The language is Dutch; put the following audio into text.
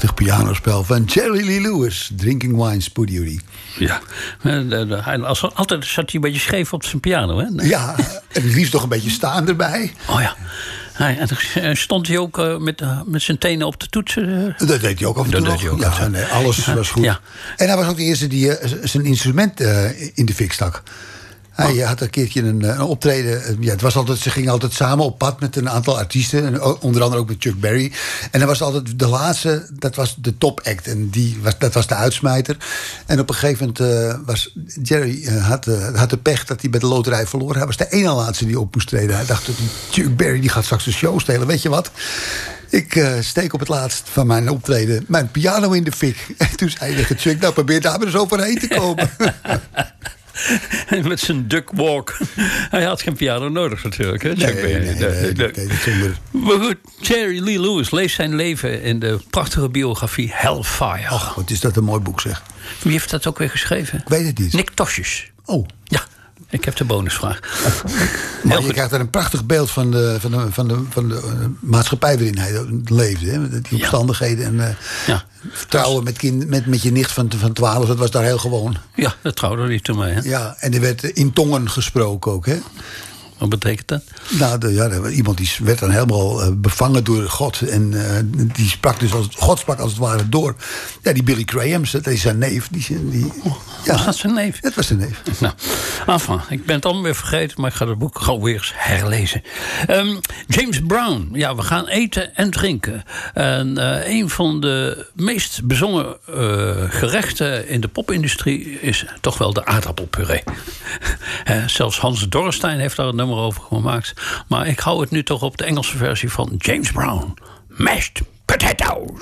prachtig pianospel van Jerry Lee Lewis. Drinking Wine, Spoon Duty. Ja, altijd zat hij een beetje scheef op zijn piano, hè? Ja, en het liefst toch een beetje staan erbij. Oh ja. En stond hij ook met zijn tenen op de toetsen? Dat deed hij ook af en toe nog. Ja, nee, alles was goed. Ja. En hij was ook de eerste die zijn instrument in de fik stak. Hij had een keertje een optreden. Ja, ze gingen altijd samen op pad met een aantal artiesten. En onder andere ook met Chuck Berry. En dan was altijd de laatste, dat was de top act. En dat was de uitsmijter. En op een gegeven moment was Jerry had de pech dat hij bij de loterij verloor. Hij was de ene laatste die op moest treden. Hij dacht, Chuck Berry die gaat straks de show stelen. Weet je wat? Ik steek op het laatst van mijn optreden mijn piano in de fik. En toen zei hij tegen Chuck, nou probeer daar maar eens overheen te komen. Met zijn duck walk. Hij had geen piano nodig natuurlijk. Hè? Nee. Maar goed, Jerry Lee Lewis leest zijn leven in de prachtige biografie Hellfire. Ach, wat is dat een mooi boek, zeg. Wie heeft dat ook weer geschreven? Ik weet het niet. Nick Tosjes. Oh. Ja, ik heb de bonusvraag. Maar je krijgt er een prachtig beeld van de maatschappij waarin hij leefde. Hè? Die omstandigheden en trouwen met je nicht van 12, dat was daar heel gewoon. Ja, dat trouwde hij toen mee. Hè? Ja, en er werd in tongen gesproken ook, hè? Wat betekent dat? Nou, iemand die werd dan helemaal bevangen door God. En die sprak dus God sprak als het ware door. Ja, die Billy Graham, dat is zijn neef. Was dat zijn neef? Dat was zijn neef. Nou, enfin, ik ben het allemaal weer vergeten, maar ik ga het boek gewoon weer eens herlezen. James Brown. Ja, we gaan eten en drinken. En een van de meest bezongen gerechten in de popindustrie is toch wel de aardappelpuree. Zelfs Hans Dorrestein heeft daar een nummer over gemaakt. Maar ik hou het nu toch op de Engelse versie van James Brown. Mashed potatoes.